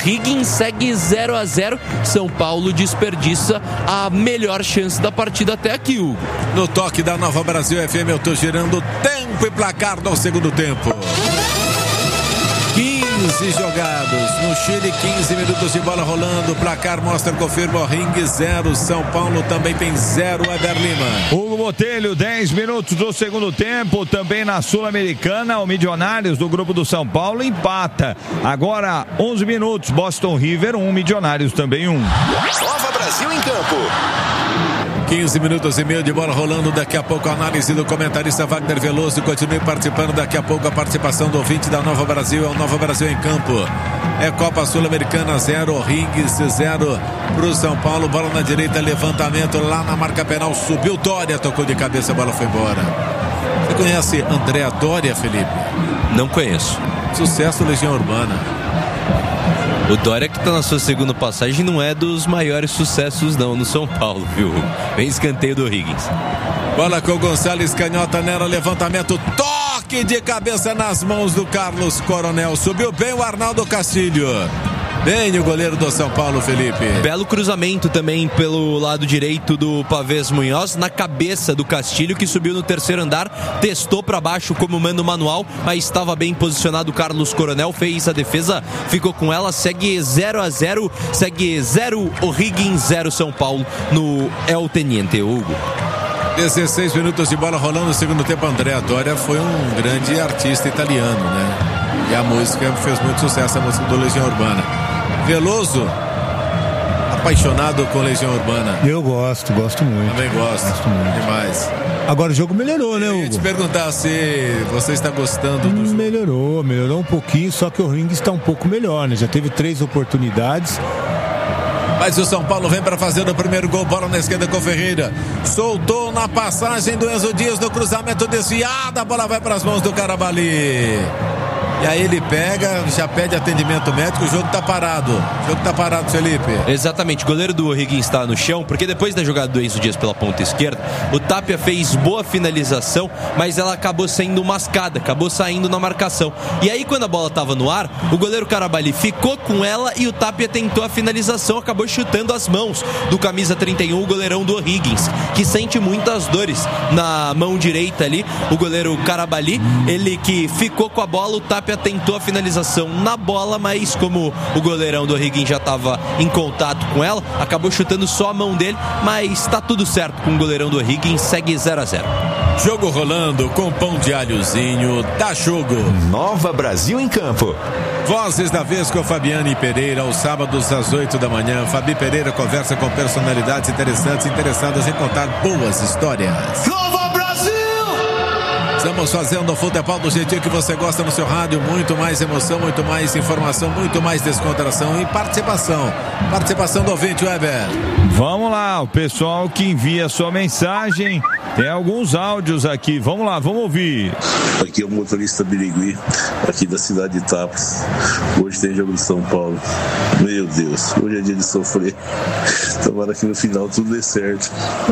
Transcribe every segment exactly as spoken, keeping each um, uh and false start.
O'Higgins, segue zero a zero. São Paulo desperdiça a melhor chance da partida até aqui, Hugo. No toque da Nova Brasil F M, eu tô girando tempo e placar no segundo tempo. quinze jogados. No Chile, quinze minutos de bola rolando. O placar mostra, confirma, O'Higgins zero. São Paulo também tem zero. Eber Lima. Hugo Botelho, dez minutos do segundo tempo. Também na Sul-Americana, o Milionários do grupo do São Paulo empata. Agora, onze minutos. Boston River, um. Milionários também, um. Nova Brasil em campo. quinze minutos e meio de bola rolando. Daqui a pouco a análise do comentarista Wagner Veloso. Continue participando. Daqui a pouco a participação do ouvinte da Nova Brasil. É o Nova Brasil em campo. É Copa Sul-Americana zero, O'Higgins zero pro São Paulo. Bola na direita, levantamento lá na marca penal. Subiu Dória, tocou de cabeça, a bola foi embora. Você conhece André Dória, Felipe? Não conheço. Sucesso Legião Urbana. O Dória, que tá na sua segunda passagem, não é dos maiores sucessos não no São Paulo, viu? Vem escanteio do O'Higgins. Bola com o Gonçalves, canhota nela, levantamento, toque de cabeça nas mãos do Carlos Coronel. Subiu bem o Arnaldo Castilho. Bem o goleiro do São Paulo, Felipe. Belo cruzamento também pelo lado direito do Pavés Munhoz, na cabeça do Castilho, que subiu no terceiro andar, testou para baixo como mando manual, mas estava bem posicionado. O Carlos Coronel fez a defesa, ficou com ela, segue zero a zero, segue zero O'Higgins, zero São Paulo no El Teniente, Hugo. dezesseis minutos de bola rolando no segundo tempo. André Dória foi um grande artista italiano, né? E a música fez muito sucesso, a música do Legião Urbana. Veloso, apaixonado com Legião Urbana. Eu gosto, gosto muito. Também gosto, gosto muito. Demais. Agora o jogo melhorou, né, Hugo? Eu ia te perguntar se você está gostando do jogo. Melhorou, melhorou um pouquinho, só que o O'Higgins está um pouco melhor, né? Já teve três oportunidades. Mas o São Paulo vem para fazer o primeiro gol. Bola na esquerda com o Ferreira. Soltou na passagem do Enzo Dias no cruzamento desviado. A bola vai para as mãos do Carabali. E aí ele pega, já pede atendimento médico, o jogo tá parado. O jogo tá parado, Felipe. Exatamente, o goleiro do O'Higgins está no chão, porque depois da jogada do Enzo Dias pela ponta esquerda, o Tapia fez boa finalização, mas ela acabou sendo mascada, acabou saindo na marcação. E aí quando a bola tava no ar, o goleiro Carabali ficou com ela e o Tapia tentou a finalização, acabou chutando as mãos do camisa trinta e um, o goleirão do O'Higgins, que sente muitas dores na mão direita ali, o goleiro Carabali, ele que ficou com a bola, o Tapia tentou a finalização na bola, mas como o goleirão do O'Higgins já estava em contato com ela, acabou chutando só a mão dele, mas tá tudo certo com o goleirão do O'Higgins, segue zero a zero. Jogo rolando com pão de alhozinho, dá jogo. Nova Brasil em campo. Vozes da vez com Fabiane Pereira, aos sábados às oito da manhã. Fabi Pereira conversa com personalidades interessantes, interessadas em contar boas histórias. Nova Brasil! Estamos fazendo o futebol do jeitinho que você gosta no seu rádio. Muito mais emoção, muito mais informação, muito mais descontração e participação. Participação do ouvinte, Weber. Vamos lá, o pessoal que envia sua mensagem. Tem alguns áudios aqui. Vamos lá, vamos ouvir. Aqui é o motorista Birigui, aqui da cidade de Tapas. Hoje tem jogo de São Paulo. Meu Deus, hoje é dia de sofrer. Tomara que no final tudo dê certo.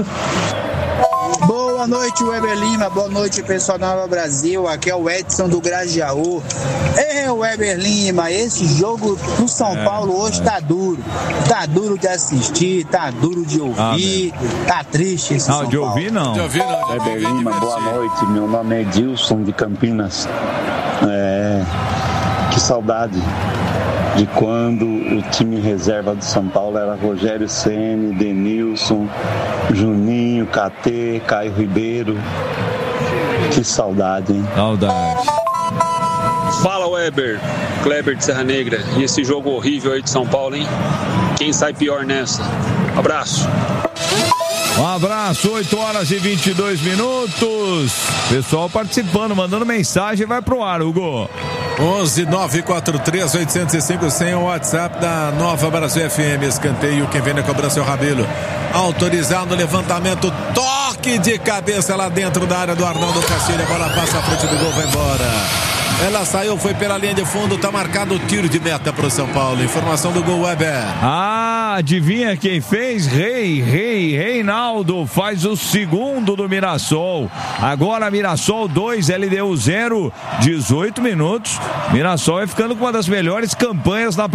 Boa noite, Weber Lima. Boa noite, pessoal da Nova Brasil. Aqui é o Edson do Grajaú. É, Weber Lima, esse jogo do São é, Paulo hoje é. tá duro. Tá duro de assistir, tá duro de ouvir, ah, tá triste esse não, São de Paulo. Ouvir, não. De ouvir não. Weber Lima, boa noite. Meu nome é Edilson de Campinas. É, que saudade de quando o time reserva do São Paulo era Rogério Ceni, Denilson, Juninho, K T, Caio Ribeiro. Que saudade, hein? Saudade. Fala, Weber, Kleber de Serra Negra. E esse jogo horrível aí de São Paulo, hein? Quem sai pior nessa? Abraço. Um abraço, oito horas e vinte e dois minutos. Pessoal participando, mandando mensagem, vai pro ar, Hugo. onze nove quatro três oito zero cinco cem, o WhatsApp da Nova Brasil F M. Escanteio, quem vem na cobrança é o Rabelo. Autorizado, levantamento, toque de cabeça lá dentro da área do Arnaldo Castilho. A bola passa à frente do gol, vai embora. Ela saiu, foi pela linha de fundo, tá marcado o tiro de meta pro São Paulo. Informação do gol, Weber. Ah, adivinha quem fez? Rei, Rei, Reinaldo faz o segundo do Mirassol. Agora Mirassol dois, L D U zero, dezoito minutos. Mirassol é ficando com uma das melhores campanhas na